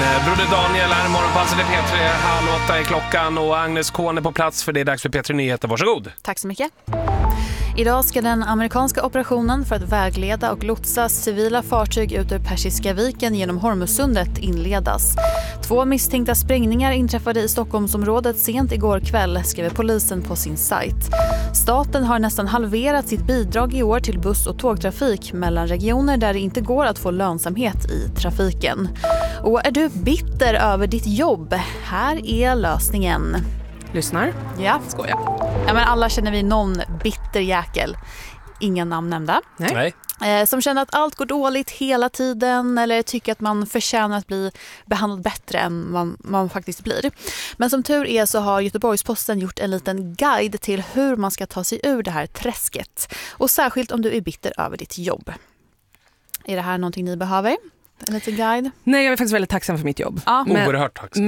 Broder Daniel är morgonpassade P3, 7:30 är klockan och Agnes Kohn är på plats för det är dags för P3 Nyheter. Varsågod. Tack så mycket. Idag ska den amerikanska operationen för att vägleda och lotsa civila fartyg ut ur Persiska viken genom Hormuzsundet inledas. 2 misstänkta sprängningar inträffade i Stockholmsområdet sent igår kväll, skriver polisen på sin sajt. Staten har nästan halverat sitt bidrag i år till buss- och tågtrafik mellan regioner där det inte går att få lönsamhet i trafiken. Och är du bitter över ditt jobb? Här är lösningen. Lyssnar? Ja. Skoja. Ja, men alla känner vi någon bitter jäkel. Inga namn nämnda. Nej. Som känner att allt går dåligt hela tiden eller tycker att man förtjänar att bli behandlad bättre än man faktiskt blir. Men som tur är så har Göteborgs-Posten gjort en liten guide till hur man ska ta sig ur det här träsket. Och särskilt om du är bitter över ditt jobb. Är det här någonting ni behöver? En liten guide? Nej, jag är faktiskt väldigt tacksam för mitt jobb. Ja. Oerhört tacksam.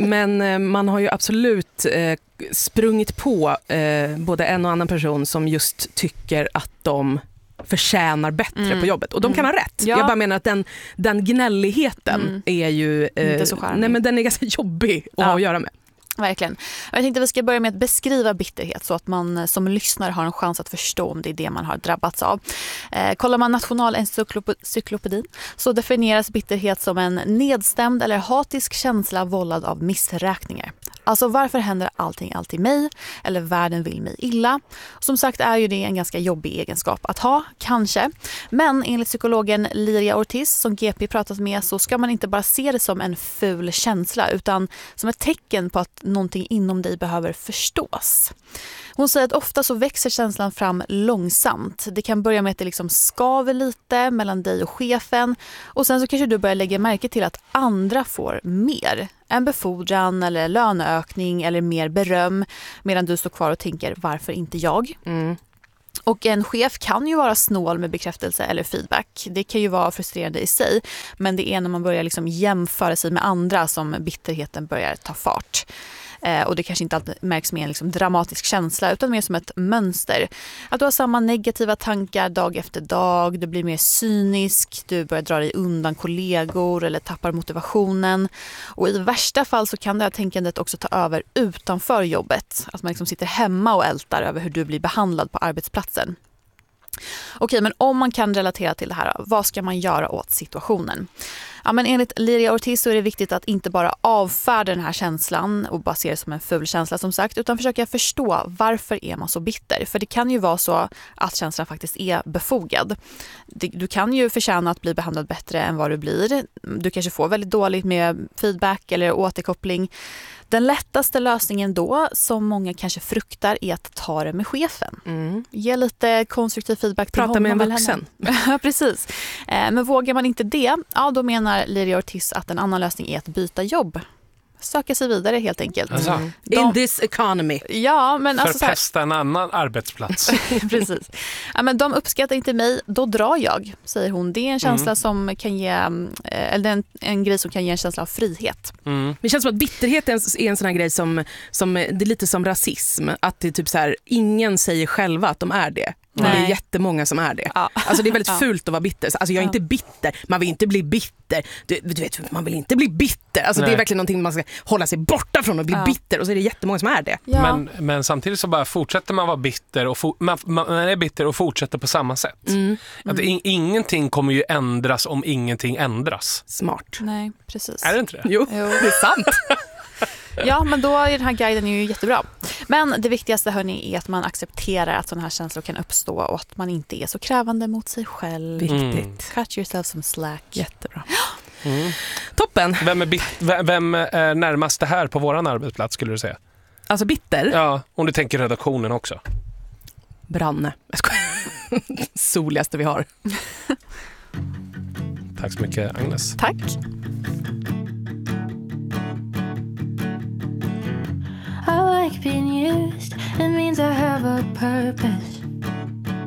Men man har ju absolut sprungit på både en och annan person som just tycker att de förtjänar bättre på jobbet. Och de kan ha rätt. Ja. Jag bara menar att den gnälligheten är ju inte så charmig. nej, men den är ganska jobbig att ha att göra med. Verkligen. Jag tänkte att vi ska börja med att beskriva bitterhet så att man som lyssnare har en chans att förstå om det är det man har drabbats av. Kollar man Nationalencyklopedin så definieras bitterhet som en nedstämd eller hatisk känsla vållad av missräkningar. Alltså varför händer allting alltid mig eller världen vill mig illa? Som sagt är ju det en ganska jobbig egenskap att ha, kanske. Men enligt psykologen Liria Ortiz som GP pratat med så ska man inte bara se det som en ful känsla utan som ett tecken på att någonting inom dig behöver förstås. Hon säger att ofta så växer känslan fram långsamt. Det kan börja med att det liksom skaver lite mellan dig och chefen och sen så kanske du börjar lägga märke till att andra får mer. En befordran eller löneökning eller mer beröm medan du står kvar och tänker varför inte jag? Och en chef kan ju vara snål med bekräftelse eller feedback. Det kan ju vara frustrerande i sig. Men det är när man börjar liksom jämföra sig med andra som bitterheten börjar ta fart. Och det kanske inte alltid märks med en liksom dramatisk känsla utan mer som ett mönster. Att du har samma negativa tankar dag efter dag, du blir mer cynisk, du börjar dra dig undan kollegor eller tappar motivationen. Och i värsta fall så kan det här tänkandet också ta över utanför jobbet. Att man liksom sitter hemma och ältar över hur du blir behandlad på arbetsplatsen. Okej, men om man kan relatera till det här, vad ska man göra åt situationen? Ja, men enligt Liria Ortiz så är det viktigt att inte bara avfärda den här känslan och bara se det som en ful känsla som sagt, utan försöka förstå varför är man så bitter. För det kan ju vara så att känslan faktiskt är befogad. Du kan ju förtjäna att bli behandlad bättre än vad du blir. Du kanske får väldigt dåligt med feedback eller återkoppling. Den lättaste lösningen då, som många kanske fruktar, är att ta det med chefen. Ge lite konstruktiv feedback till Prata honom. med en vuxen. Ja, precis. Men vågar man inte det, ja, då menar Liria Ortiz att en annan lösning är att byta jobb. Söka sig vidare helt enkelt. In this economy. Ja, men alltså förpesta en annan arbetsplats. Precis. Ja, men de uppskattar inte mig, då drar jag, säger hon. Det är en känsla som kan ge, eller en grej som kan ge en känsla av frihet. Det känns som att bitterhet är en sån här grej som det är lite som rasism. Att det är typ så här, ingen säger själva att de är det. Men det är jättemånga som är det. Ja. Alltså det är väldigt fult att vara bitter. Alltså jag är inte bitter. Man vill inte bli bitter. Du vet, man vill inte bli bitter. Alltså det är verkligen någonting man ska hålla sig borta från och bli bitter. Och så är det jättemånga som är det. Ja. Men samtidigt så bara fortsätter man vara bitter och man är bitter och fortsätter på samma sätt. Att ingenting kommer ju ändras om ingenting ändras. Smart. Nej, precis. Är det inte det? Jo, det är sant. Ja, men då är den här guiden ju jättebra. Men det viktigaste, hörni, är att man accepterar att sådana här känslor kan uppstå och att man inte är så krävande mot sig själv. Viktigt. Cut yourself some slack. Jättebra. Toppen. Vem är närmast det här på våran arbetsplats skulle du säga? Alltså bitter? Ja, om du tänker redaktionen också. Branne. Jag skojar. Soligaste vi har. Tack så mycket, Agnes. Tack. I like being used, it means I have a purpose.